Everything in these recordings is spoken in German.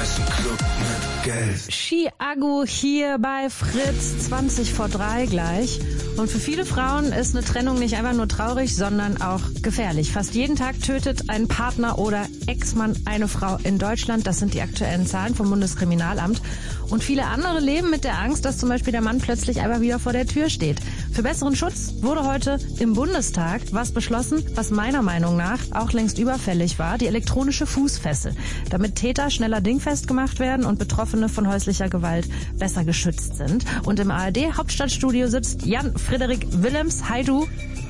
besten Club mit Geld. Chiago hier bei Fritz, 2:20 gleich. Und für viele Frauen ist eine Trennung nicht einfach nur traurig, sondern auch gefährlich. Fast jeden Tag tötet ein Partner oder Ex-Mann eine Frau in Deutschland. Das sind die aktuellen Zahlen vom Bundeskriminalamt. Und viele andere leben mit der Angst, dass zum Beispiel der Mann plötzlich einfach wieder vor der Tür steht. Für besseren Schutz wurde heute im Bundestag was beschlossen, was meiner Meinung nach auch längst überfällig war, die elektronische Fußfessel. Damit Täter schneller dingfest gemacht werden und Betroffene von häuslicher Gewalt besser geschützt sind. Und im ARD-Hauptstadtstudio sitzt Jan-Frederik Willems. Hi du.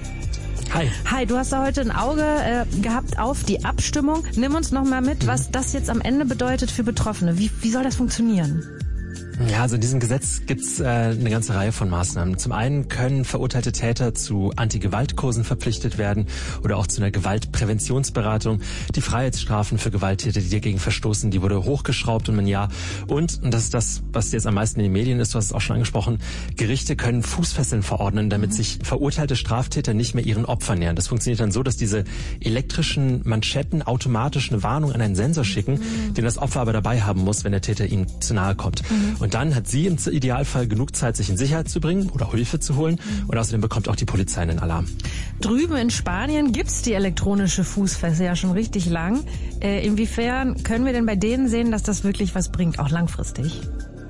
Hi. Hi, du hast da heute ein Auge gehabt auf die Abstimmung. Nimm uns noch mal mit, was das jetzt am Ende bedeutet für Betroffene. Wie soll das funktionieren? Ja, also in diesem Gesetz gibt's eine ganze Reihe von Maßnahmen. Zum einen können verurteilte Täter zu Anti-Gewalt-Kursen verpflichtet werden oder auch zu einer Gewaltpräventionsberatung. Die Freiheitsstrafen für Gewalttäter, die dagegen verstoßen, die wurde hochgeschraubt um ein Jahr. Und das ist das, was jetzt am meisten in den Medien ist, du hast es auch schon angesprochen, Gerichte können Fußfesseln verordnen, damit sich verurteilte Straftäter nicht mehr ihren Opfern nähern. Das funktioniert dann so, dass diese elektrischen Manschetten automatisch eine Warnung an einen Sensor schicken, den das Opfer aber dabei haben muss, wenn der Täter ihm zu nahe kommt. Und dann hat sie im Idealfall genug Zeit, sich in Sicherheit zu bringen oder Hilfe zu holen. Und außerdem bekommt auch die Polizei einen Alarm. Drüben in Spanien gibt's die elektronische Fußfessel ja schon richtig lang. Inwiefern können wir denn bei denen sehen, dass das wirklich was bringt, auch langfristig?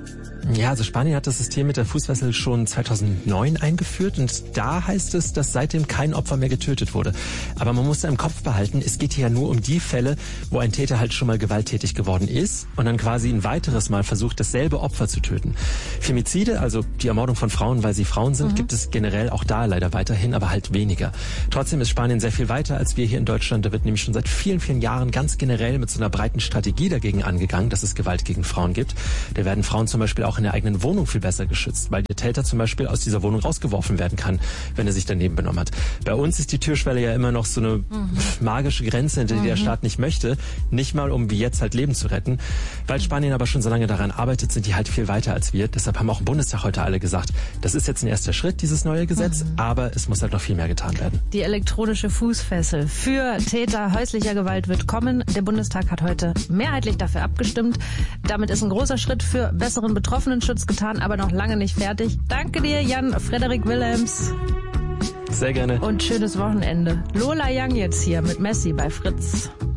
Ja, also Spanien hat das System mit der Fußfessel schon 2009 eingeführt und da heißt es, dass seitdem kein Opfer mehr getötet wurde. Aber man muss da im Kopf behalten, es geht hier ja nur um die Fälle, wo ein Täter halt schon mal gewalttätig geworden ist und dann quasi ein weiteres Mal versucht, dasselbe Opfer zu töten. Femizide, also die Ermordung von Frauen, weil sie Frauen sind, gibt es generell auch da leider weiterhin, aber halt weniger. Trotzdem ist Spanien sehr viel weiter als wir hier in Deutschland. Da wird nämlich schon seit vielen, vielen Jahren ganz generell mit so einer breiten Strategie dagegen angegangen, dass es Gewalt gegen Frauen gibt. Da werden Frauen zum Beispiel auch in der eigenen Wohnung viel besser geschützt, weil der Täter zum Beispiel aus dieser Wohnung rausgeworfen werden kann, wenn er sich daneben benommen hat. Bei uns ist die Türschwelle ja immer noch so eine magische Grenze, hinter die der Staat nicht möchte, nicht mal um wie jetzt halt Leben zu retten. Weil Spanien aber schon so lange daran arbeitet, sind die halt viel weiter als wir. Deshalb haben auch im Bundestag heute alle gesagt, das ist jetzt ein erster Schritt, dieses neue Gesetz, aber es muss halt noch viel mehr getan werden. Die elektronische Fußfessel für Täter häuslicher Gewalt wird kommen. Der Bundestag hat heute mehrheitlich dafür abgestimmt. Damit ist ein großer Schritt für besseren Betroffenenschutz getan, aber noch lange nicht fertig. Danke dir, Jan-Frederik Willems. Sehr gerne. Und schönes Wochenende. Lola Young jetzt hier mit Messi bei Fritz.